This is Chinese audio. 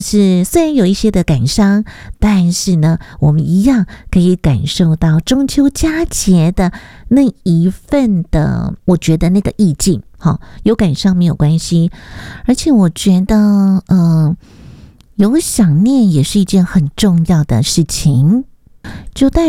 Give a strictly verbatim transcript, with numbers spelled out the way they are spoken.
是虽然有一些的感伤，但是呢，我们一样可以感受到中秋佳节的那一份的，我觉得那个意境。好，有感伤没有关系，而且我觉得，嗯、呃，有想念也是一件很重要的事情，就代